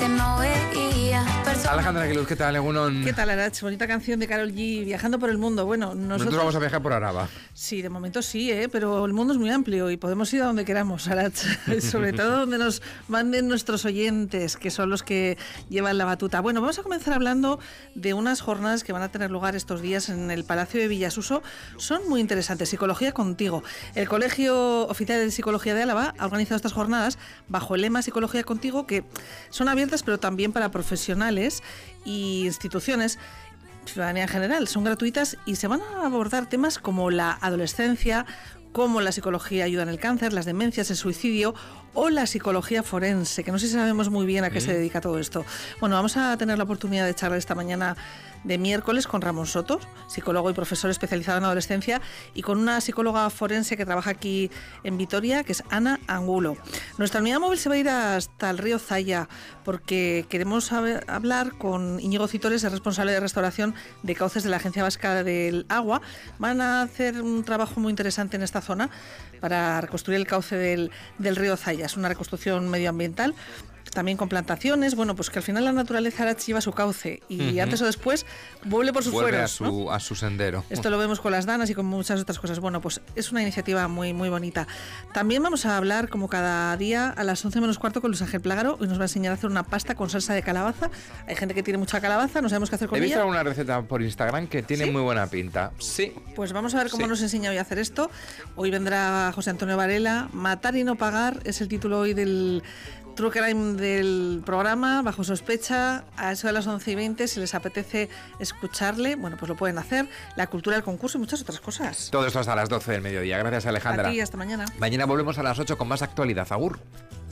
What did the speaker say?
que no veía. Alejandra Aguiluz, ¿qué tal? Egunon. ¿Qué tal, Arach? Bonita canción de Karol G, Viajando por el mundo. Bueno, nosotros vamos a viajar por Araba. Sí, de momento sí, pero el mundo es muy amplio y podemos ir a donde queramos, Arach. Sobre todo donde nos manden nuestros oyentes, que son los que llevan la batuta. Bueno, vamos a comenzar hablando de unas jornadas que van a tener lugar estos días en el Palacio de Villasuso. Son muy interesantes. Psicología contigo. El Colegio Oficial de Psicología de Álava ha organizado estas jornadas bajo el lema Psicología contigo, que son abiertas pero también para profesionales y instituciones, ciudadanía en general. Son gratuitas y se van a abordar temas como la adolescencia, cómo la psicología ayuda en el cáncer, las demencias, el suicidio o la psicología forense, que no sé si sabemos muy bien a qué se dedica todo esto. Bueno, vamos a tener la oportunidad de charlar esta mañana de miércoles con Ramón Soto, psicólogo y profesor especializado en adolescencia, y con una psicóloga forense que trabaja aquí en Vitoria, que es Ana Angulo. Nuestra unidad móvil se va a ir hasta el río Zaya, porque queremos hablar con Íñigo Citores, el responsable de restauración de cauces de la Agencia Vasca del Agua. Van a hacer un trabajo muy interesante en esta zona para reconstruir el cauce del río Zaya. Es una reconstrucción medioambiental, también con plantaciones, bueno, pues que al final la naturaleza Arach lleva su cauce y antes o después vuelve por sus fueros, ¿no? a su sendero. Esto lo vemos con las danas y con muchas otras cosas. Bueno, pues es una iniciativa muy, muy bonita. También vamos a hablar, como cada día, a las 11 menos cuarto con Luis Ángel Plágaro, y nos va a enseñar a hacer una pasta con salsa de calabaza. Hay gente que tiene mucha calabaza, no sabemos qué hacer con ella. He visto alguna receta por Instagram que tiene muy buena pinta. Sí. Pues vamos a ver cómo nos enseña hoy a hacer esto. Hoy vendrá José Antonio Varela. Matar y no pagar es el título hoy del True Crime del programa, Bajo sospecha, a eso de las 11:20, si les apetece escucharle, bueno, pues lo pueden hacer. La cultura del concurso y muchas otras cosas. Todo esto hasta las 12 del mediodía. Gracias, Alejandra. A ti, hasta mañana. Mañana volvemos a las 8 con más actualidad. Agur.